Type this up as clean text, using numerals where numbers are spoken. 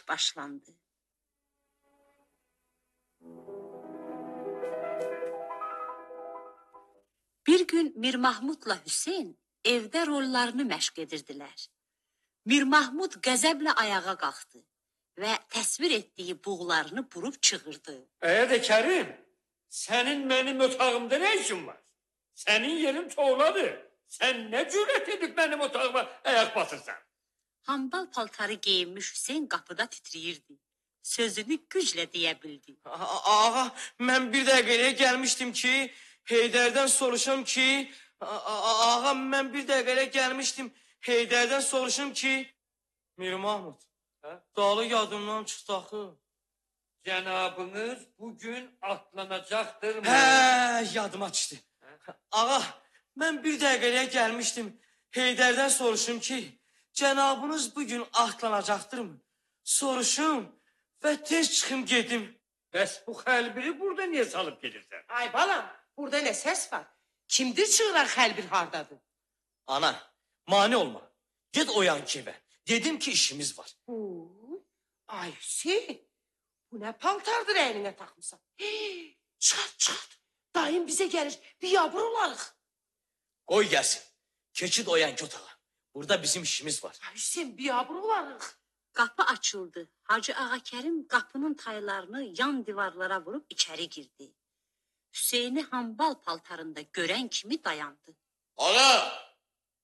söhbət başlandı. Bir gün Mir Mahmudla Hüseyin evdə rollarını məşq edirdilər. Mir Mahmud qəzəblə ayağa qalxdı və təsvir etdiyi buğlarını burub çığırdı. De Kerim, senin benim otağımda ne işin var? Senin yerin tuğladır. Sen ne cüret edip benim otağıma ayak basırsan? Hambal paltarı geyinmiş Hüseyin qapıda titriyirdi. Sözünü güclə deyə bildi. Ağa, mən bir dəqiqəyə gəlmişdim ki, Heydərdən soruşum ki, ağa, mən bir dəqiqəyə gəlmişdim, Heydərdən soruşum ki, Mir Mahmud, dalı yadımdan çıxdı axı. Cenabınız bugün atlanacaqdır mı? Yadıma düşdü. Ağa, mən bir dəqiqəyə gəlmişdim, Heydərdən soruşum ki, cənabınız bugün atlanacaqdır mı? Soruşum və tez çıxım gedim. Bəs bu xəlbiri burada niye salıp gelirsən? Ay balam, burada ne ses var? Kimdir çığıran xəlbir hardadır? Ana, mane olma. Ged oyan ki evə. Dedim ki işimiz var. Ay Hüseyin, bu ne paltardır eline takmışsan? Çıkart. Dayım bize gelir, bir yabır olarıq. Qoy gəlsin. Keçid oyan ki otağa. Burada bizim işimiz var. Ay Hüseyin, bir yabır olarıq. Qapı açıldı. Hacı Ağa Kərim qapının taylarını yan divarlara vurub içəri girdi. Hüseyini hambal paltarında görən kimi dayandı. Ana!